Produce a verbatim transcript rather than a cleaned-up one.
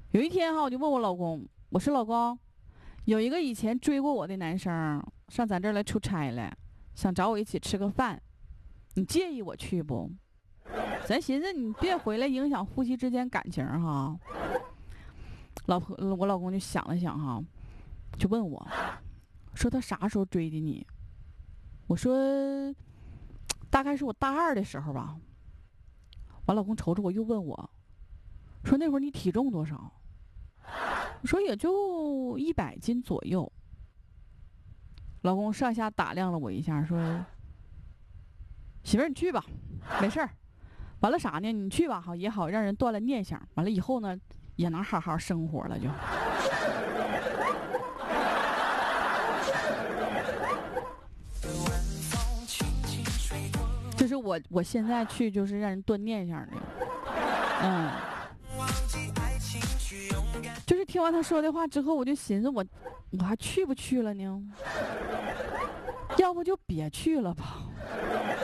有一天哈，我就问我老公，我说老公，有一个以前追过我的男生上咱这儿来出差来，想找我一起吃个饭，你介意我去不？咱寻思你别回来影响夫妻之间感情哈。老婆，我老公就想了想哈，就问我，说他啥时候追的你？我说大概是我大二的时候吧。我老公瞅瞅我，又问我，说那会儿你体重多少？我说也就一百斤左右。老公上下打量了我一下，说：“媳妇儿，你去吧，没事儿。完了啥呢？你去吧，好也好，让人断了念想。完了以后呢，也能好好生活了就。”就是我我现在去就是让人断念想的，嗯。就是听完他说的话之后，我就寻思我我还去不去了呢？要不就别去了吧。